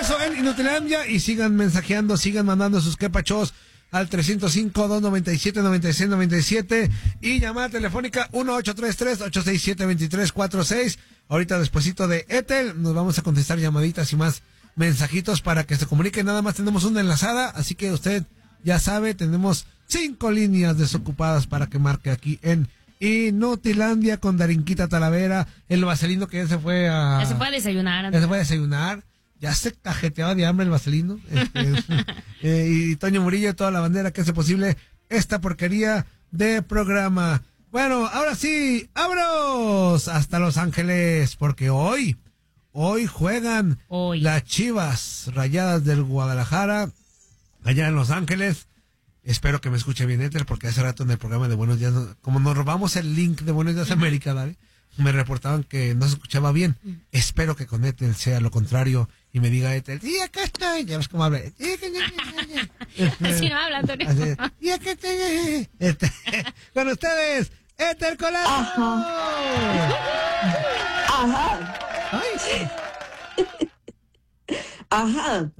eso en Inutilandia y sigan mensajeando, sigan mandando sus quepachos al 305-297-9697 y llamada telefónica 1833-867-2346. Ahorita despuesito de Etel nos vamos a contestar llamaditas y más mensajitos para que se comuniquen. Nada más tenemos una enlazada, así que usted ya sabe, tenemos 5 líneas desocupadas para que marque aquí en Inutilandia con Darinquita Talavera, el vaselino que ya se fue a... Ya se fue a desayunar. Ya se fue a desayunar. Ya se cajeteaba de hambre el vaselino. Y Toño Murillo y toda la bandera que hace posible esta porquería de programa. Bueno, ahora sí, ¡vámonos! Hasta Los Ángeles, porque hoy juegan las Chivas Rayadas del Guadalajara, allá en Los Ángeles. Espero que me escuche bien, Éter, porque hace rato en el programa de Buenos Días, como nos robamos el link de Buenos Días América, ¿vale? Me reportaban que no se escuchaba bien. Espero que con Éter sea lo contrario y me diga Éter, y acá estoy, ya ves cómo habla. Así no habla, Antonio. Y acá estoy. Con ustedes, Éter Colazo. Ajá. Ay, sí. Ajá.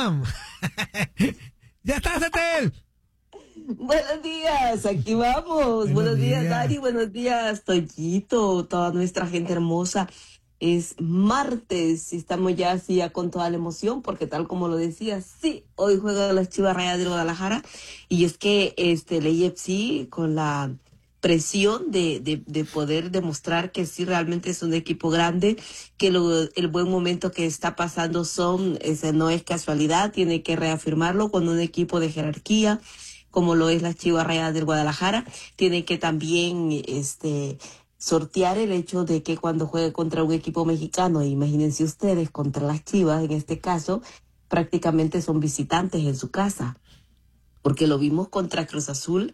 Ya estás, Éter. Buenos días, aquí vamos. Buenos días, Dari. Buenos días, Toyito, toda nuestra gente hermosa. Es martes y estamos ya así ya con toda la emoción porque tal como lo decía, sí, hoy juegan las Chivas Rayadas de Guadalajara y es que el AFC con la presión de poder demostrar que sí realmente es un equipo grande, que el buen momento que está pasando no es casualidad, tiene que reafirmarlo con un equipo de jerarquía como lo es las Chivas Rayadas del Guadalajara, tiene que también sortear el hecho de que cuando juegue contra un equipo mexicano, imagínense ustedes, contra las Chivas, en este caso, prácticamente son visitantes en su casa, porque lo vimos contra Cruz Azul,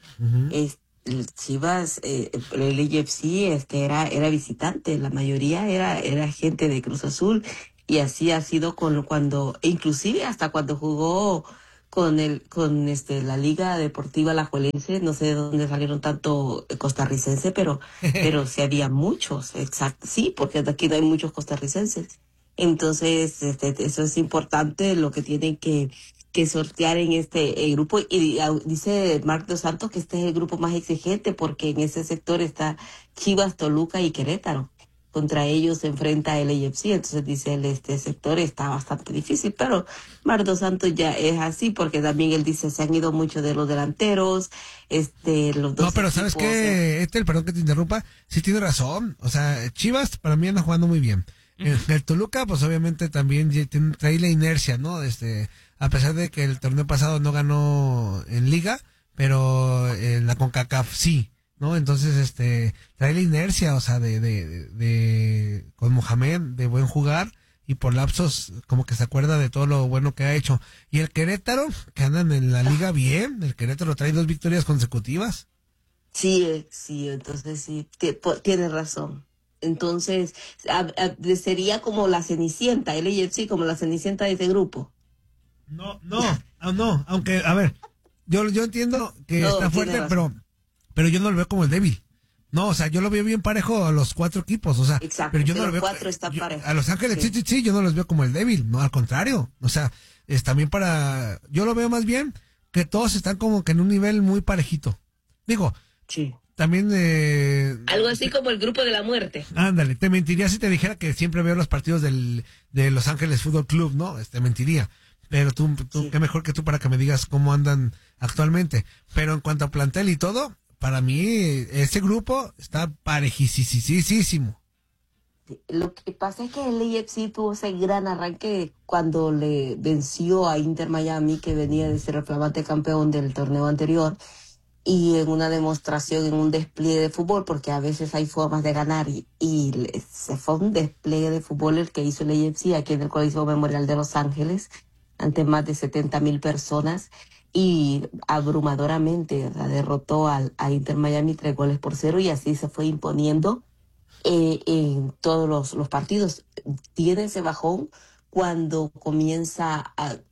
Chivas, el AFC era visitante, la mayoría era gente de Cruz Azul, y así ha sido inclusive hasta cuando jugó con la Liga Deportiva Alajuelense, no sé de dónde salieron tanto costarricense, pero sí había muchos, exacto, sí, porque aquí no hay muchos costarricenses. Entonces, eso es importante, lo que tienen que sortear en este grupo, y dice Marc Dos Santos que este es el grupo más exigente porque en ese sector está Chivas, Toluca y Querétaro. Contra ellos se enfrenta el AFC, entonces dice él, este sector está bastante difícil, pero Marc Dos Santos ya es así, porque también él dice, se han ido muchos de los delanteros, los dos. No, pero ¿sabes qué? Perdón que te interrumpa, sí tiene razón, o sea, Chivas para mí anda jugando muy bien. El Toluca, pues obviamente también trae la inercia, ¿no? A pesar de que el torneo pasado no ganó en Liga, pero en la CONCACAF sí, ¿no? Entonces, trae la inercia, o sea, con Mohamed, de buen jugar, y por lapsos, como que se acuerda de todo lo bueno que ha hecho. Y el Querétaro, que andan en la liga bien, el Querétaro trae 2 victorias consecutivas. Sí, entonces sí, tienes razón. Entonces, sería como la Cenicienta, el AFC como la Cenicienta de ese grupo. No, aunque, a ver, yo entiendo que está fuerte, pero yo no lo veo como el débil. No, o sea, yo lo veo bien parejo a los 4 equipos, o sea, exacto, pero yo no lo veo. A Los Ángeles, sí, yo no los veo como el débil, no, al contrario. O sea, es también yo lo veo más bien que todos están como que en un nivel muy parejito. Digo, sí. También algo así como el grupo de la muerte. Ándale, te mentiría si te dijera que siempre veo los partidos de Los Ángeles Fútbol Club, ¿no? Mentiría. Pero tú sí. Qué mejor que tú para que me digas cómo andan actualmente. Pero en cuanto a plantel y todo, para mí ese grupo está parejísimo. Lo que pasa es que el AFC tuvo ese gran arranque cuando le venció a Inter Miami, que venía de ser el flamante campeón del torneo anterior, y en una demostración, en un despliegue de fútbol, porque a veces hay formas de ganar, y se fue un despliegue de fútbol el que hizo el AFC aquí en el Coliseo Memorial de Los Ángeles, ante más de 70,000 personas, y abrumadoramente derrotó a Inter Miami 3-0, y así se fue imponiendo en todos los partidos. Tiene ese bajón cuando comienza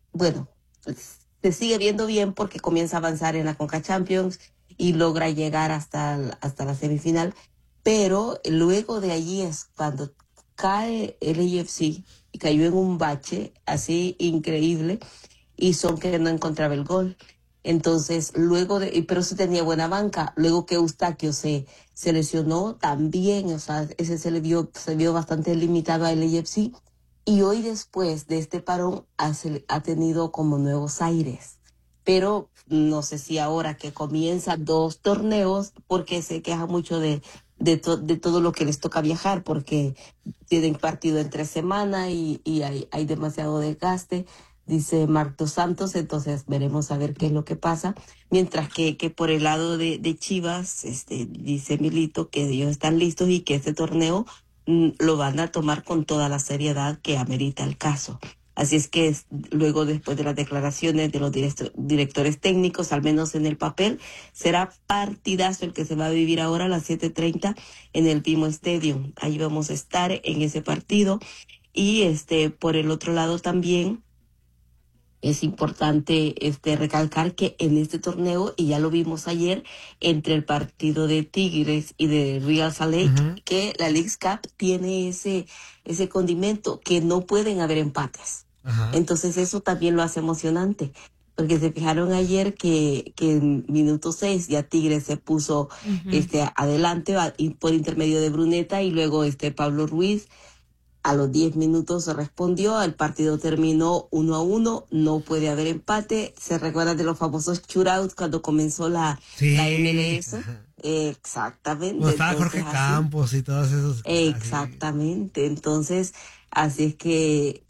se sigue viendo bien porque comienza a avanzar en la Conca Champions y logra llegar hasta la semifinal, pero luego de allí es cuando cae el AFC y cayó en un bache así increíble y Son que no encontraba el gol. Entonces, pero sí tenía buena banca. Luego que Eustaquio se lesionó también, o sea, ese se vio bastante limitado al AFC. Y hoy después de este parón ha tenido como nuevos aires. Pero no sé si ahora que comienza 2 torneos, porque se queja mucho de todo lo que les toca viajar, porque tienen partido en 3 semanas y hay demasiado desgaste, dice Marco Santos. Entonces veremos a ver qué es lo que pasa. Mientras que por el lado de Chivas, dice Milito que ellos están listos y que este torneo lo van a tomar con toda la seriedad que amerita el caso. Así es que luego, después de las declaraciones de los directores técnicos, al menos en el papel, será partidazo el que se va a vivir ahora a las 7:30 en el BMO Stadium. Ahí vamos a estar en ese partido. Y por el otro lado también es importante recalcar que en este torneo, y ya lo vimos ayer, entre el partido de Tigres y de Real Salt Lake, que la Leagues Cup tiene ese condimento que no pueden haber empates. Entonces eso también lo hace emocionante, porque se fijaron ayer que en minuto 6 ya Tigres se puso adelante por intermedio de Bruneta, y luego Pablo Ruiz a los 10 minutos respondió. El partido terminó 1-1, no puede haber empate. Se recuerda de los famosos shootouts cuando comenzó la MLS. Exactamente. Cuando estaba Jorge Campos y todos esos. Exactamente. Entonces, así es que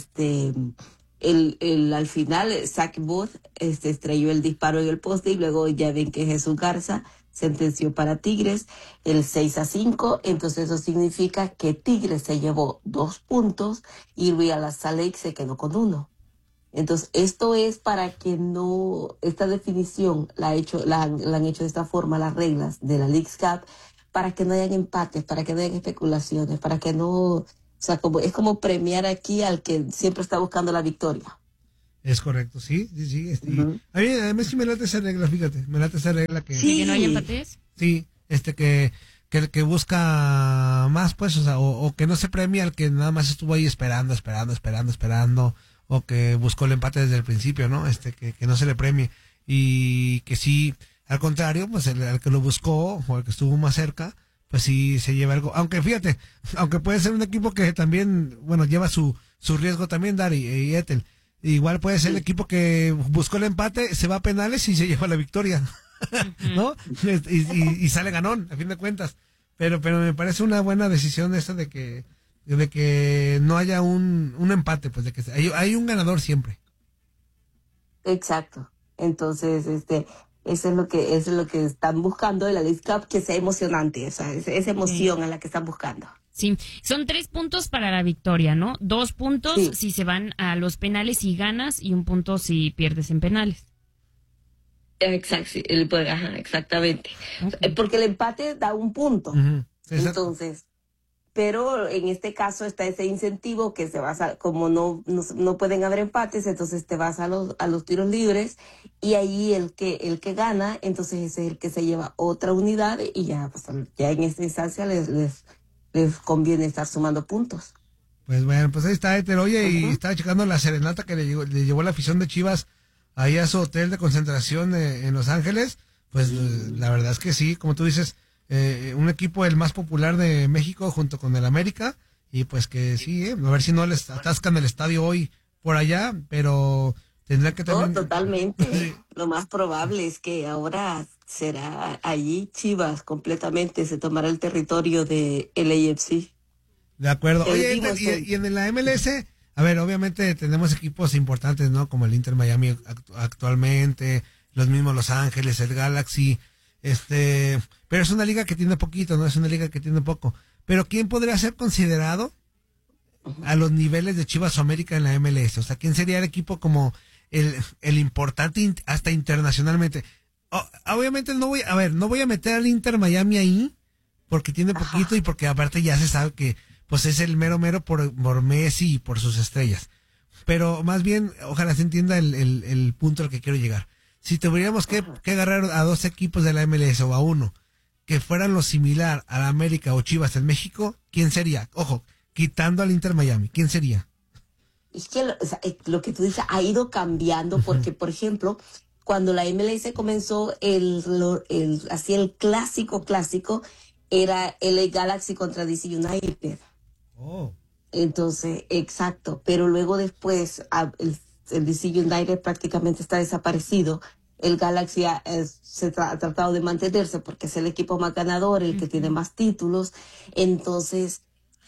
al final Zach Booth estrelló el disparo en el poste, y luego ya ven que Jesús Garza sentenció para Tigres el 6-5. Entonces eso significa que Tigres se llevó 2 puntos y Real Salt Lake se quedó con 1. Entonces esto es para que esta definición la han hecho de esta forma las reglas de la Leagues Cup, para que no hayan empates, para que no hayan especulaciones, para que no, o sea, es como premiar aquí al que siempre está buscando la victoria. Es correcto, sí. A mí además sí me late esa regla, fíjate, me late esa regla que... ¿Sí? ¿Que no hay empates? Sí, que el que busca más, pues, o sea, o que no se premia al que nada más estuvo ahí esperando, o que buscó el empate desde el principio, ¿no? Que no se le premie, y que sí, al contrario, pues el que lo buscó, o el que estuvo más cerca, pues sí se lleva algo. Aunque fíjate, aunque puede ser un equipo que también, bueno, lleva su riesgo también, Dari y Ethel. Igual puede ser el equipo que buscó el empate, se va a penales y se lleva la victoria, ¿no? Y sale ganón, a fin de cuentas. Pero me parece una buena decisión esta de que no haya un empate, pues de que hay un ganador siempre. Exacto. Entonces, eso es lo que están buscando de la Leagues Cup, que sea emocionante, o sea, esa emoción a la que están buscando. Sí, son 3 puntos para la victoria, ¿no? 2 puntos si se van a los penales y ganas, y 1 punto si pierdes en penales. Exactamente. Okay. Porque el empate da 1 punto. Entonces, pero en este caso está ese incentivo que se basa, como no pueden haber empates, entonces te vas a los tiros libres, y ahí el que gana, entonces ese es el que se lleva otra unidad, y ya, pues, ya en esta instancia les conviene estar sumando puntos. Pues bueno, pues ahí está Ethel. Oye, y estaba checando la serenata que le llevó la afición de Chivas ahí a su hotel de concentración en Los Ángeles. Pues la verdad es que sí, como tú dices, un equipo el más popular de México junto con el América, y pues que sí, a ver si no les atascan el estadio hoy por allá, pero tendrá que también... Totalmente. Lo más probable es que ahora será allí Chivas completamente, se tomará el territorio de LAFC. De acuerdo. Oye, y en la MLS, a ver, obviamente tenemos equipos importantes, ¿no? Como el Inter Miami actualmente, los mismos Los Ángeles, el Galaxy, pero es una liga que tiene poquito, ¿no? Es una liga que tiene poco. Pero ¿quién podría ser considerado a los niveles de Chivas o América en la MLS? O sea, ¿quién sería el equipo como el importante hasta internacionalmente? Obviamente no voy a meter al Inter Miami ahí, porque tiene poquito y porque aparte ya se sabe que pues es el mero por Messi y por sus estrellas. Pero más bien, ojalá se entienda el punto al que quiero llegar. Si tuviéramos que agarrar a 2 equipos de la MLS o a uno que fueran lo similar a la América o Chivas en México, ¿quién sería? Ojo, quitando al Inter Miami? ¿Quién sería? Es que lo que tú dices ha ido cambiando porque, por ejemplo, cuando la MLS comenzó, así el clásico, era LA Galaxy contra DC United. Oh. Entonces, exacto. Pero luego después, el DC United prácticamente está desaparecido. El Galaxy ha tratado de mantenerse porque es el equipo más ganador, el que tiene más títulos. Entonces,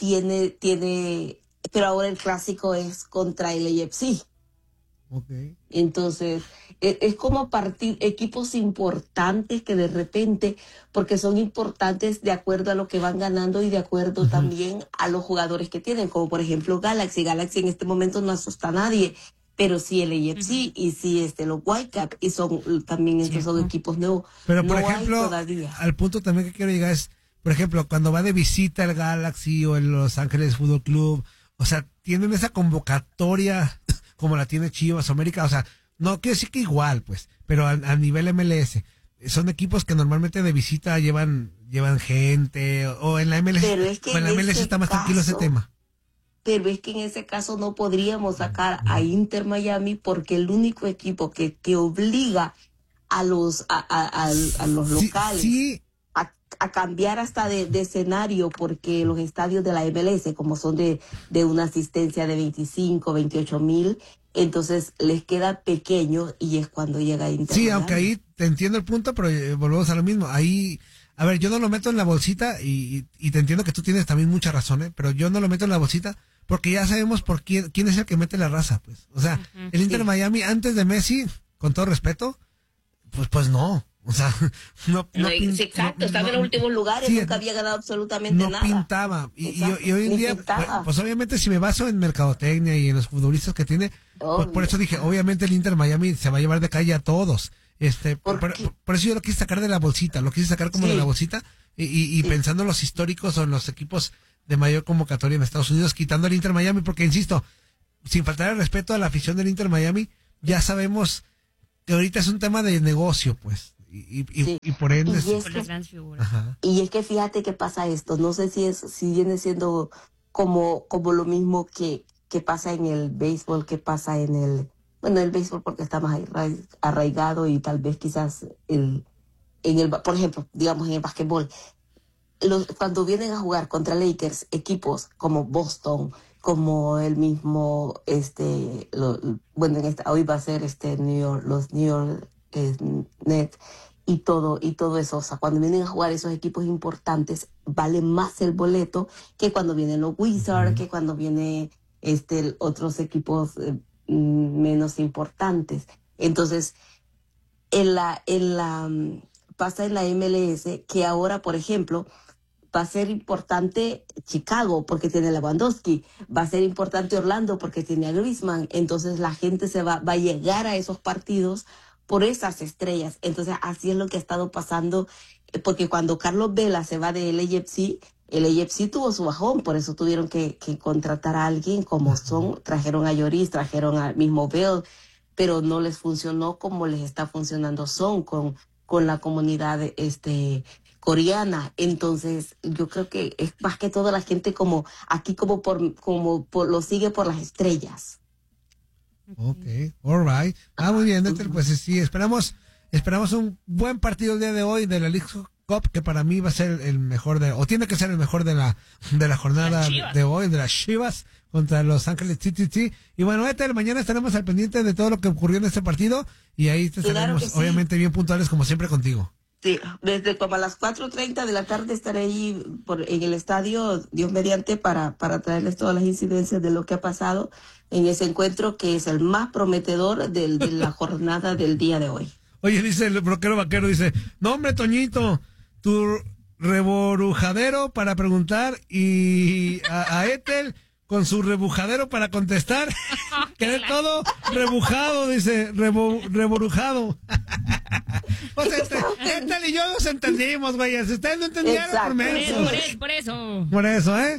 pero ahora el clásico es contra el LAFC. Okay. Entonces, es como partir equipos importantes que de repente, porque son importantes de acuerdo a lo que van ganando y de acuerdo también a los jugadores que tienen, como por ejemplo Galaxy. Galaxy en este momento no asusta a nadie, pero sí el AFC y sí los Whitecaps, y son también estos son equipos nuevos. Pero por ejemplo, al punto también que quiero llegar es, por ejemplo, cuando va de visita el Galaxy o el Los Ángeles Fútbol Club, o sea, tienen esa convocatoria como la tiene Chivas o América, o sea, no quiero decir que igual, pues, pero a nivel MLS, son equipos que normalmente de visita llevan gente, o en la MLS, está más tranquilo ese tema. Pero es que en ese caso no podríamos sacar a Inter Miami porque el único equipo que obliga a los locales a cambiar hasta de escenario, porque los estadios de la MLS, como son de una asistencia de 25, 28 mil, entonces les queda pequeño y es cuando llega Inter. Sí, aunque ahí te entiendo el punto, pero volvemos a lo mismo. Ahí, a ver, yo no lo meto en la bolsita y te entiendo que tú tienes también mucha razón, pero yo no lo meto en la bolsita porque ya sabemos por quién es el que mete la raza, pues. O sea, el Inter Miami antes de Messi, con todo respeto, pues no. O sea, exacto, estaba en los últimos lugares, nunca había ganado absolutamente nada. No pintaba. Y hoy en día, pues obviamente si me baso en mercadotecnia y en los futbolistas que tiene, por eso dije, obviamente el Inter Miami se va a llevar de calle a todos. Por eso yo lo quise sacar de la bolsita, lo quise sacar como de la bolsita y pensando en los históricos o en los equipos de mayor convocatoria en Estados Unidos, quitando el Inter Miami, porque insisto, sin faltar el respeto a la afición del Inter Miami, ya sabemos que ahorita es un tema de negocio, pues. Y por ende y es que fíjate que pasa esto, no sé si viene siendo como lo mismo que pasa en el béisbol, que pasa en el béisbol porque está más arraigado, y tal vez quizás por ejemplo, digamos en el básquetbol, cuando vienen a jugar contra Lakers, equipos como Boston, como el mismo hoy va a ser los New York Nets y todo eso, o sea, cuando vienen a jugar esos equipos importantes vale más el boleto que cuando vienen los Wizards, que cuando vienen otros equipos menos importantes. Entonces pasa en la MLS que ahora, por ejemplo, va a ser importante Chicago porque tiene a Lewandowski, va a ser importante Orlando porque tiene a Griezmann, entonces la gente va a llegar a esos partidos por esas estrellas. Entonces así es lo que ha estado pasando, porque cuando Carlos Vela se va de LAFC, el AFC tuvo su bajón, por eso tuvieron que contratar a alguien como trajeron a Lloris, trajeron al mismo Bell, pero no les funcionó como les está funcionando con la comunidad coreana. Entonces yo creo que es más que todo la gente como lo sigue por las estrellas. Okay, all right. Muy bien, Ethel, pues sí, esperamos un buen partido el día de hoy de la League Cup, que para mí va a ser el mejor o tiene que ser el mejor de la jornada de hoy, de las Chivas contra Los Ángeles TTT. Y bueno, Ethel, mañana estaremos al pendiente de todo lo que ocurrió en este partido y ahí estaremos obviamente bien puntuales como siempre contigo. Sí, desde como a las 4:30 de la tarde estaré ahí en el estadio, Dios mediante, para traerles todas las incidencias de lo que ha pasado en ese encuentro, que es el más prometedor de la jornada del día de hoy. Oye, dice el broquero vaquero, dice, no hombre, Toñito, tu reborujadero para preguntar y a Ethel con su rebujadero para contestar. Quedé todo rebujado, dice, reborujado. O sea, Ethel y yo nos entendimos, güey. Si ustedes no entendieron, por eso, ¿eh?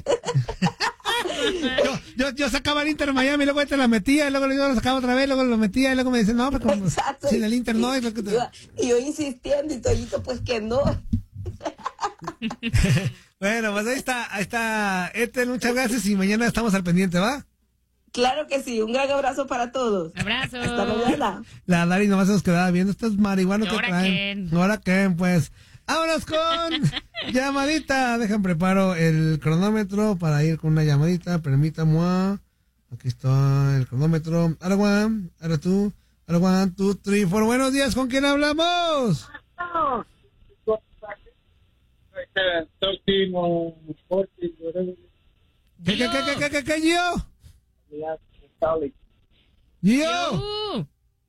Yo sacaba el Inter Miami, luego te la metía, y luego yo lo sacaba otra vez, luego lo metía, y luego me dicen, no, pero como sin el Inter no. Y yo insistiendo, y Toñito, pues que no. Bueno, pues ahí está. Muchas gracias y mañana estamos al pendiente, ¿va? Claro que sí, un gran abrazo para todos. Abrazo. Hasta mañana. La Dari nomás se nos quedaba viendo estos marihuanos que traen. Ahora qué, pues. Vámonos con llamadita. Dejan preparo el cronómetro para ir con una llamadita. Permítame. Aquí está el cronómetro. Ahora tú. 1, 2, 3, 4. Buenos días, ¿con quién hablamos? ¿Qué, Gio? Gio.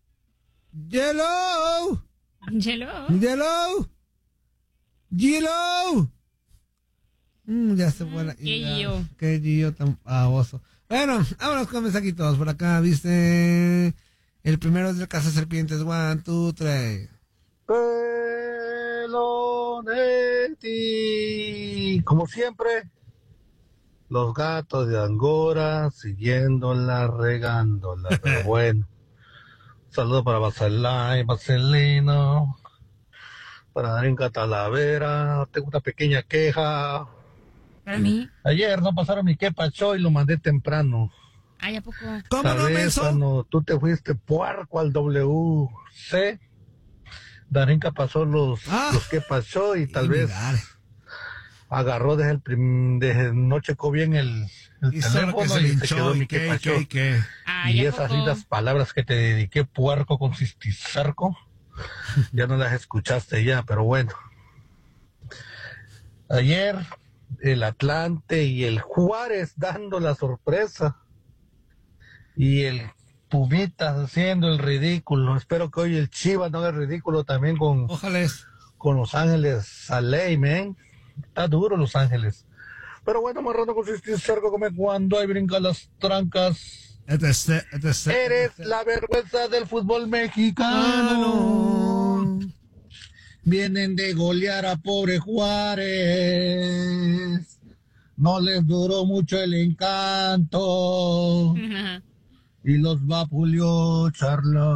Gilo. Ya se fue la... Qué Gio tan baboso. Bueno, vámonos con mensajitos. Por acá, viste... El primero es del Casa Serpientes. 1, 2, 3. Pelonetti. Como siempre, los gatos de Angora siguiéndola, regándola. Pero bueno, saludo para Marcelino, para Darín Talavera. Tengo una pequeña queja. ¿Para mí? Ayer no pasaron mi quepacho y lo mandé temprano. Ay, ¿a poco? ¿Cómo no, menso? Cuando tú te fuiste puerco al WC, Darinka pasó los que pasó y tal vez agarró no checó bien el teléfono y se quedó mi que pasó. Y esas lindas palabras que te dediqué, puerco con cisticerco, ya no las escuchaste ya, pero bueno. Ayer el Atlante y el Juárez dando la sorpresa. Y el Pumitas haciendo el ridículo. Espero que hoy el Chivas no haga el ridículo también con Los Ángeles Aley, man. Está duro Los Ángeles. Pero bueno, marrano con cerco come cuando hay brinca las trancas. Eres la vergüenza del fútbol mexicano. Vienen de golear a pobre Juárez. No les duró mucho el encanto. Y los vapuleó Charla.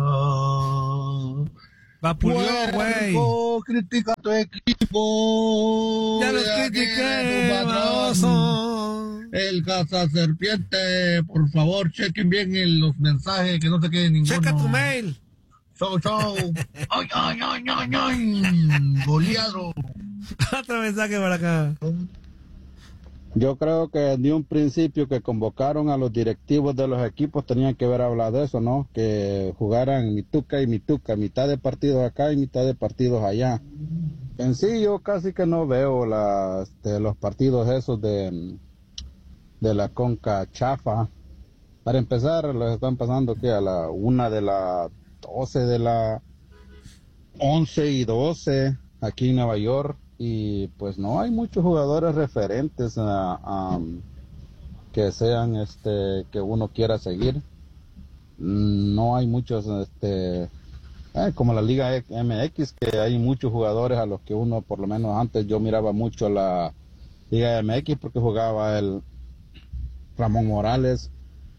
Vapuleó, güey. Critica a tu equipo. Ya los critiqué, baboso. El Casa Serpiente, por favor, chequen bien los mensajes, que no se quede ninguno. Checa tu mail. Chau. Ay. Goleado. Otro mensaje por acá. Yo creo que de un principio que convocaron a los directivos de los equipos tenían que haber hablado de eso, ¿no? Que jugaran mituca y mituca, mitad de partidos acá y mitad de partidos allá. En sí yo casi que no veo los partidos esos de la Conca Chafa. Para empezar, los están pasando que a la 1 de la 12 de la 11 y 12 aquí en Nueva York. Y pues no hay muchos jugadores referentes que sean que uno quiera seguir. No hay muchos como la Liga MX, que hay muchos jugadores a los que uno, por lo menos antes yo miraba mucho la Liga MX porque jugaba el Ramón Morales,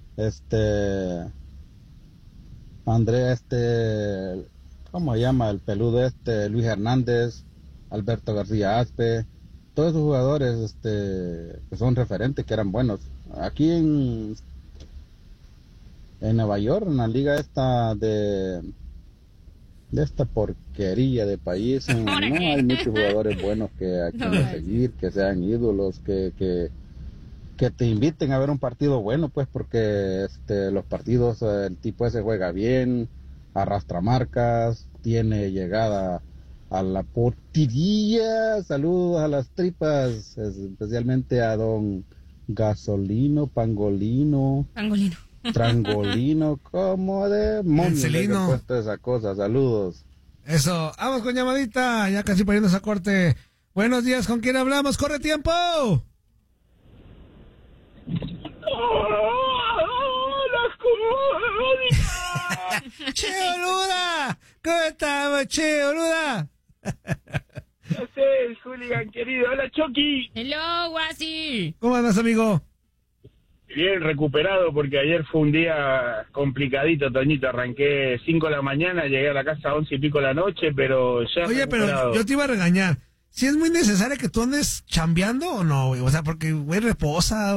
Andrés, ¿cómo se llama? El peludo Luis Hernández, Alberto García Aspe, todos esos jugadores que son referentes, que eran buenos. Aquí en Nueva York, en la liga de esta porquería de país, no hay muchos jugadores buenos que seguir, que sean ídolos, que te inviten a ver un partido bueno, pues, porque los partidos, el tipo ese juega bien, arrastra marcas, tiene llegada a la portería. Saludos a las tripas, especialmente a don Gasolino, Pangolino, Trangolino, como demonios le he puesto esa cosa. Saludos. Eso, vamos con llamadita, ya casi poniéndose a corte. Buenos días, ¿con quién hablamos? ¡Corre tiempo! ¡Che, boluda! ¿Cómo estamos, che, boluda? No sé, el hooligan querido. Hola, Chucky. Hello, Guasi. ¿Cómo andas, amigo? Bien, recuperado, porque ayer fue un día complicadito, Toñito. Arranqué 5 de la mañana, llegué a la casa a 11 y pico de la noche, pero ya... Oye, pero yo te iba a regañar. ¿sí es muy necesario que tú andes chambeando o no, güey? O sea, porque, güey, reposa.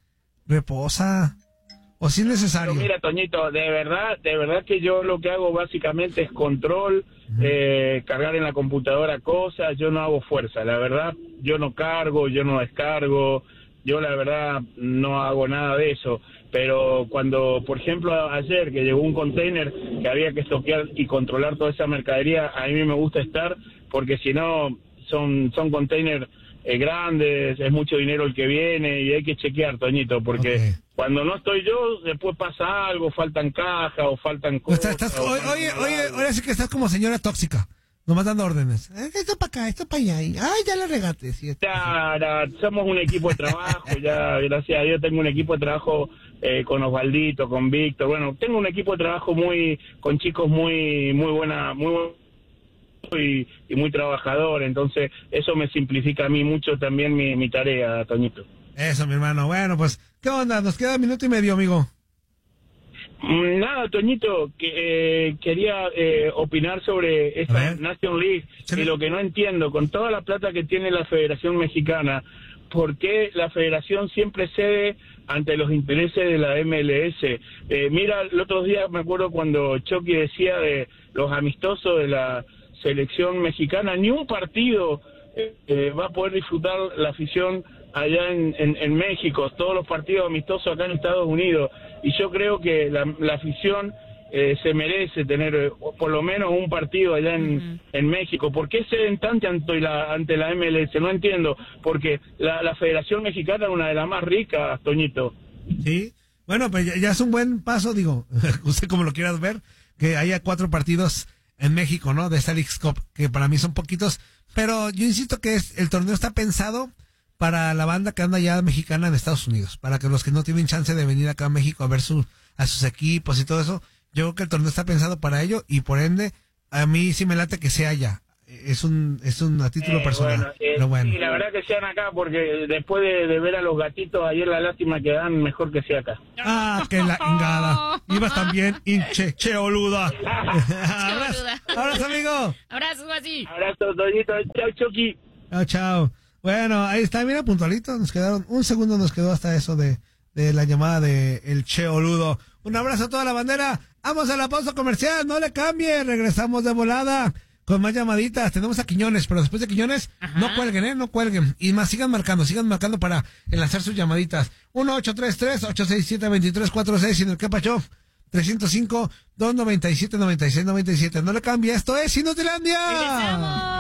¿O si es necesario? Pero mira, Toñito, de verdad que yo lo que hago básicamente es control, cargar en la computadora cosas, yo no hago fuerza, la verdad, yo no cargo, yo no descargo, yo la verdad no hago nada de eso, pero cuando, por ejemplo, ayer que llegó un container que había que estoquear y controlar toda esa mercadería, a mí me gusta estar, porque si no, son containers grandes, es mucho dinero el que viene y hay que chequear, Toñito, porque cuando no estoy yo, después pasa algo, faltan cajas o faltan cosas. Oye, ahora sí que estás como señora tóxica, nomás dando órdenes. Esto para acá, esto para allá. Ay, ya le regaste. Sí, somos un equipo de trabajo, ya, gracias a Dios tengo un equipo de trabajo con Osvaldito, con Víctor. Bueno, tengo un equipo de trabajo con chicos muy buena, y muy trabajador, entonces eso me simplifica a mí mucho también mi tarea, Toñito. Eso, mi hermano. Bueno, pues, ¿qué onda? Nos queda 1.5 minutos, amigo. Nada, Toñito, que quería opinar sobre esta Nation League y lo que no entiendo, con toda la plata que tiene la Federación Mexicana, ¿por qué la Federación siempre cede ante los intereses de la MLS? Mira, el otro día me acuerdo cuando Chucky decía de los amistosos de la selección mexicana, ni un partido va a poder disfrutar la afición allá en México, todos los partidos amistosos acá en Estados Unidos, y yo creo que la afición se merece tener por lo menos un partido allá en México. ¿Por qué ceden tanto ante la MLS? No entiendo, porque la Federación Mexicana es una de las más ricas, Toñito. Sí, bueno, pues ya es un buen paso, digo, usted como lo quieras ver, que haya 4 partidos en México, ¿no? De esta Leagues Cup, que para mí son poquitos, pero yo insisto que el torneo está pensado para la banda que anda ya mexicana en Estados Unidos, para que los que no tienen chance de venir acá a México a ver a sus equipos y todo eso, yo creo que el torneo está pensado para ello y por ende, a mí sí me late que sea allá. Es un a título personal. Pero bueno. Sí, la verdad que sean acá, porque después de ver a los gatitos ayer, la lástima que dan, mejor que sea acá. Que la ingada. Ibas también, cheoluda. Abrazo, amigo. Abrazo, así. Abrazo, Toñito. Chao, Chucky. Chao. Bueno, ahí está, mira, puntualito. Nos quedaron, un segundo nos quedó hasta eso de la llamada de el cheoludo. Un abrazo a toda la bandera. Vamos a la pausa comercial, no le cambie. Regresamos de volada con más llamaditas. Tenemos a Quiñones, pero después de Quiñones, no cuelguen, no cuelguen. Y más, sigan marcando para enlazar sus llamaditas. 1-833-867-2346 y en el que pacho 305-297-9697. No le cambie, esto es Inutilandia. ¡Regresamos!